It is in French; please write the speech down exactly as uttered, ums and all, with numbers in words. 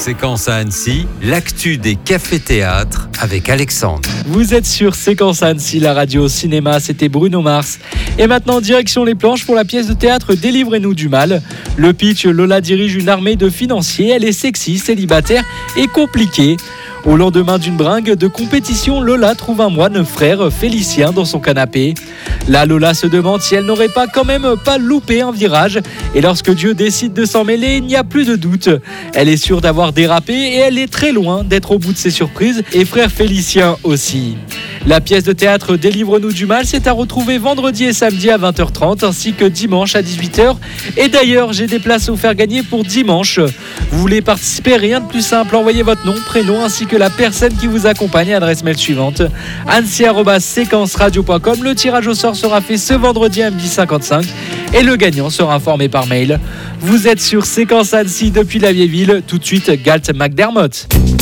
Séquence à Annecy, l'actu des cafés-théâtres avec Alexandre. Vous êtes sur Séquence à Annecy, la radio cinéma, c'était Bruno Mars. Et maintenant, direction les planches pour la pièce de théâtre Délivrez-nous du mal. Le pitch, Lola dirige une armée de financiers, elle est sexy, célibataire et compliquée. Au lendemain d'une bringue de compétition, Lola trouve un moine frère, Félicien, dans son canapé. Là, Lola se demande si elle n'aurait pas quand même pas loupé un virage. Et lorsque Dieu décide de s'en mêler, il n'y a plus de doute. Elle est sûre d'avoir dérapé et elle est très loin d'être au bout de ses surprises. Et frère Félicien aussi. La pièce de théâtre Délivre-nous du mal, c'est à retrouver vendredi et samedi à vingt heures trente ainsi que dimanche à dix-huit heures. Et d'ailleurs, j'ai des places à vous faire gagner pour dimanche. Vous voulez participer? Rien de plus simple, envoyez votre nom, prénom ainsi que la personne qui vous accompagne à l'adresse mail suivante annecy arobase séquence radio point com. Le tirage au sort sera fait ce vendredi à midi cinquante-cinq et le gagnant sera informé par mail. Vous êtes sur Séquence Annecy depuis la vieille ville. Tout de suite, Galt McDermott.